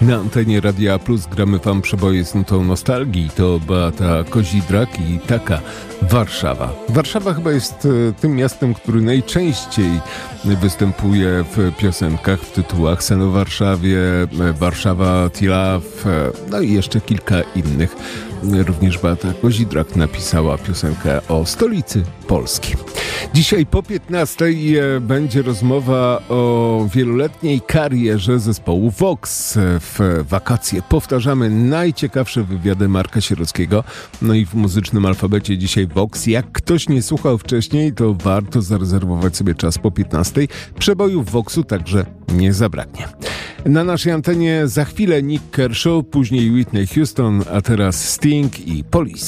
Na antenie Radia Plus gramy wam przeboje z nutą nostalgii. To Beata Kozidrak i Taka Warszawa. Warszawa chyba jest tym miastem, który najczęściej występuje w piosenkach, w tytułach. Sen o Warszawie, Warszawa Tilaf, no i jeszcze kilka innych. Również Beata Kozidrak napisała piosenkę o stolicy Polski. Dzisiaj po 15:00 będzie rozmowa o wieloletniej karierze zespołu Vox. W wakacje powtarzamy najciekawsze wywiady Marka Sierockiego. No i w muzycznym alfabecie dzisiaj Vox. Jak ktoś nie słuchał wcześniej, to warto zarezerwować sobie czas po 15:00. Przebojów Voxu także nie zabraknie. Na naszej antenie za chwilę Nick Kershaw, później Whitney Houston, a teraz Sting i Police.